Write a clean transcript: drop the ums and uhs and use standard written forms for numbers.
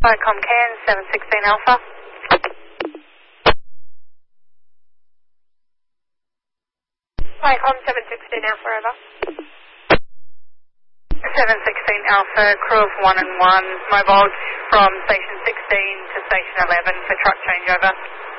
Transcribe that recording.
Viacom Cairns, 716 Alpha. Viacom 716 Alpha, over. 716 Alpha, crew of 1 and 1, mobile from station 16 to station 11 for truck changeover.